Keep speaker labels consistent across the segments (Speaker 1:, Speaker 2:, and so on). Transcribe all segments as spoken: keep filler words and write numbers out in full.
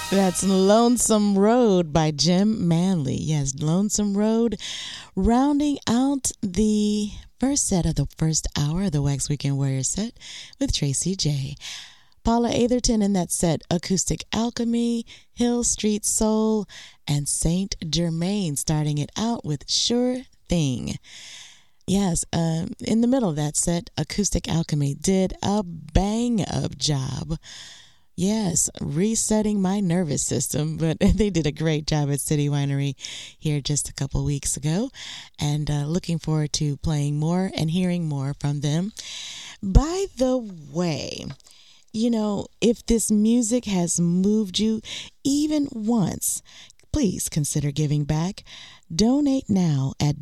Speaker 1: That's Lonesome Road by Jim Manley. Yes, Lonesome Road, rounding out the first set of the first hour of the Wax Weekend Warrior set with Tracy J. Paula Atherton in that set, Acoustic Alchemy, Hill Street Soul, and Saint Germain, starting it out with Sure Thing. Yes, um, in the middle of that set, Acoustic Alchemy did a bang-up job. Yes, resetting my nervous system, but they did a great job at City Winery here just a couple weeks ago, and uh, looking forward to playing more and hearing more from them. By the way, you know, if this music has moved you even once, please consider giving back. Donate now at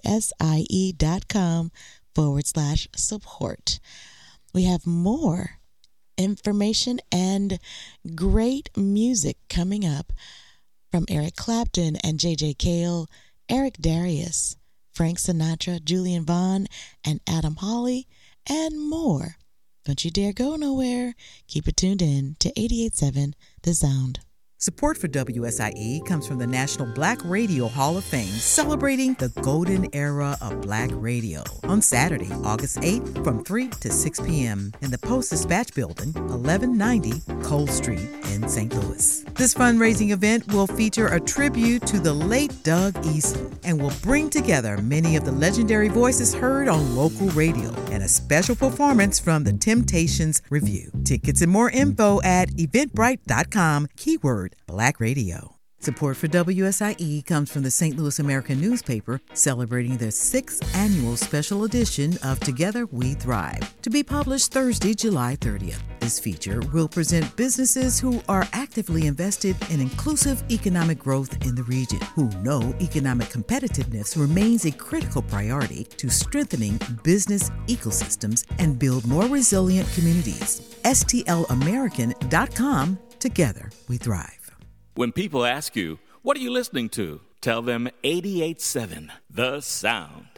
Speaker 1: wsie.com forward slash support. We have more information and great music coming up from Eric Clapton and J J Cale, Eric Darius, Frank Sinatra, Julian Vaughn, and Adam Hawley, and more. Don't you dare go nowhere. Keep it tuned in to eighty-eight point seven The Sound.
Speaker 2: Support for W S I E comes from the National Black Radio Hall of Fame, celebrating the golden era of black radio. On Saturday, August eighth, from three to six p.m. in the Post-Dispatch Building, eleven ninety Cole Street in Saint Louis. This fundraising event will feature a tribute to the late Doug Eason and will bring together many of the legendary voices heard on local radio and a special performance from the Temptations Review. Tickets and more info at eventbrite dot com, keyword Black Radio. Support for W S I E comes from the Saint Louis American newspaper, celebrating their sixth annual special edition of Together We Thrive, to be published Thursday, July thirtieth. This feature will present businesses who are actively invested in inclusive economic growth in the region, who know economic competitiveness remains a critical priority to strengthening business ecosystems and build more resilient communities. S T L American dot com. Together We Thrive.
Speaker 3: When people ask you, what are you listening to? Tell them eighty-eight point seven The Sound.